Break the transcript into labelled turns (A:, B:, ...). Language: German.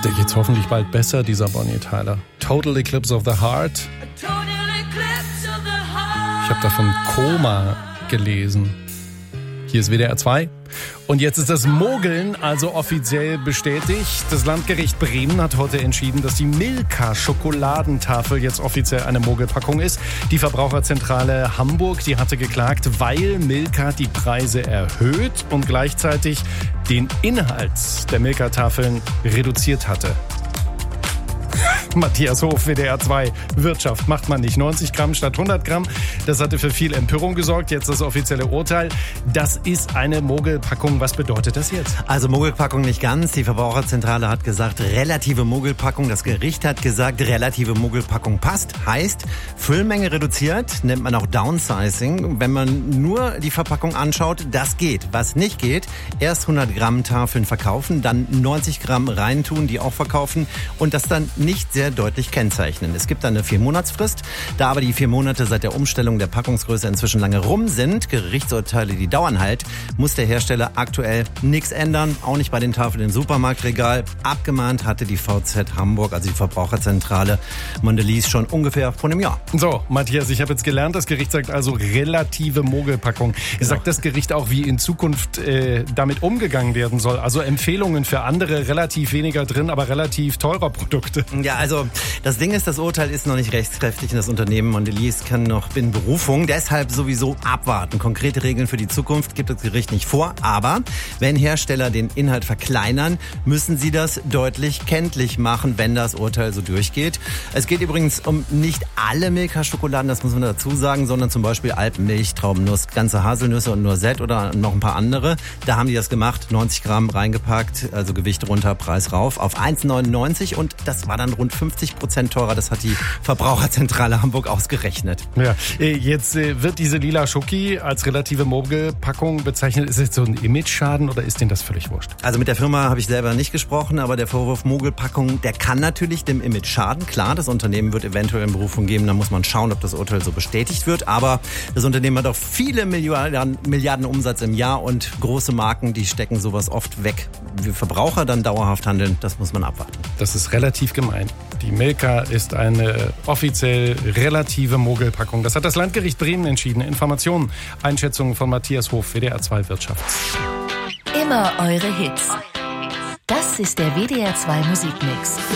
A: Der geht's hoffentlich bald besser, dieser Bonnie Tyler. Total Eclipse of the Heart. Ich habe davon Koma gelesen. Hier ist WDR 2. Und jetzt ist das Mogeln also offiziell bestätigt. Das Landgericht Bremen hat heute entschieden, dass die Milka-Schokoladentafel jetzt offiziell eine Mogelpackung ist. Die Verbraucherzentrale Hamburg, die hatte geklagt, weil Milka die Preise erhöht und gleichzeitig den Inhalt der Milka-Tafeln reduziert hatte. Matthias Hof, WDR 2. Wirtschaft macht man nicht. 90 Gramm statt 100 Gramm. Das hatte für viel Empörung gesorgt. Jetzt das offizielle Urteil. Das ist eine Mogelpackung. Was bedeutet das jetzt?
B: Also Mogelpackung nicht ganz. Die Verbraucherzentrale hat gesagt, relative Mogelpackung. Das Gericht hat gesagt, relative Mogelpackung passt. Heißt, Füllmenge reduziert, nennt man auch Downsizing. Wenn man nur die Verpackung anschaut, das geht. Was nicht geht, erst 100 Gramm Tafeln verkaufen, dann 90 Gramm reintun, die auch verkaufen und das dann nicht sehr deutlich kennzeichnen. Es gibt eine 4-Monatsfrist. Da aber die 4 Monate seit der Umstellung der Packungsgröße inzwischen lange rum sind, Gerichtsurteile, die dauern halt, muss der Hersteller aktuell nichts ändern. Auch nicht bei den Tafeln im Supermarktregal. Abgemahnt hatte die VZ Hamburg, also die Verbraucherzentrale Mondelez, schon ungefähr vor einem Jahr.
A: So, Matthias, ich habe jetzt gelernt, das Gericht sagt also relative Mogelpackung. Genau. Sagt das Gericht auch, wie in Zukunft damit umgegangen werden soll? Also Empfehlungen für andere, relativ weniger drin, aber relativ teurer Produkte.
B: Ja, also das Ding ist, das Urteil ist noch nicht rechtskräftig und das Unternehmen Mondelez kann noch in Berufung. Deshalb sowieso abwarten. Konkrete Regeln für die Zukunft gibt das Gericht nicht vor. Aber wenn Hersteller den Inhalt verkleinern, müssen sie das deutlich kenntlich machen, wenn das Urteil so durchgeht. Es geht übrigens um nicht alle Milka-Schokoladen, das muss man dazu sagen, sondern zum Beispiel Alpenmilch, Traubennuss, ganze Haselnüsse und Noisette oder noch ein paar andere. Da haben die das gemacht, 90 Gramm reingepackt, also Gewicht runter, Preis rauf auf 1,99 und das war dann rund 50% teurer. Das hat die Verbraucherzentrale Hamburg ausgerechnet.
A: Ja, jetzt wird diese lila Schoki als relative Mogelpackung bezeichnet. Ist es so ein Image-Schaden oder ist Ihnen das völlig wurscht?
B: Also mit der Firma habe ich selber nicht gesprochen, aber der Vorwurf Mogelpackung, der kann natürlich dem Image schaden. Klar, das Unternehmen wird eventuell in Berufung geben, da muss man schauen, ob das Urteil so bestätigt wird. Aber das Unternehmen hat auch viele Milliarden Umsatz im Jahr und große Marken, die stecken sowas oft weg. Wie Verbraucher dann dauerhaft handeln, das muss man abwarten.
A: Das ist relativ gemein. Die Milka ist eine offiziell relative Mogelpackung. Das hat das Landgericht Bremen entschieden. Informationen, Einschätzungen von Matthias Hof, WDR 2 Wirtschaft.
C: Immer eure Hits. Das ist der WDR 2 Musikmix.